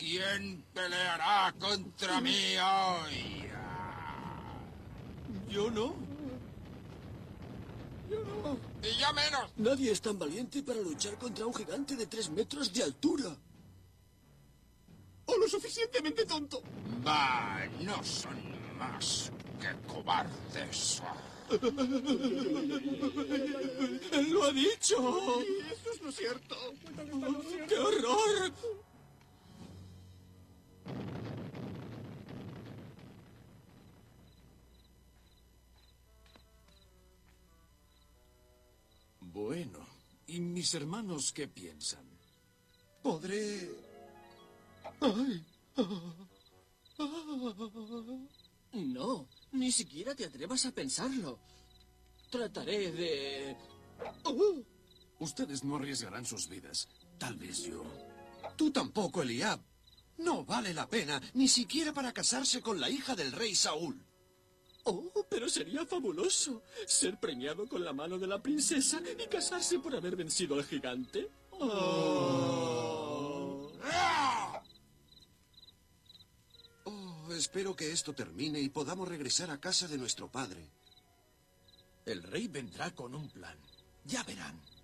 ¿Quién peleará contra mí hoy? Yo no. Yo no. Y yo menos. Nadie es tan valiente para luchar contra un gigante de 3 metros de altura. O lo suficientemente tonto. Bah, no son más que cobardes. ¡Él lo ha dicho! Eso es lo cierto. ¡Qué horror! Bueno, ¿y mis hermanos qué piensan? Podré... No, ni siquiera te atrevas a pensarlo. Trataré de... Ustedes no arriesgarán sus vidas. Tal vez yo. Tú tampoco, Eliab. No vale la pena, ni siquiera para casarse con la hija del rey Saúl. Oh, pero sería fabuloso ser premiado con la mano de la princesa y casarse por haber vencido al gigante. Espero que esto termine y podamos regresar a casa de nuestro padre. El rey vendrá con un plan. Ya verán.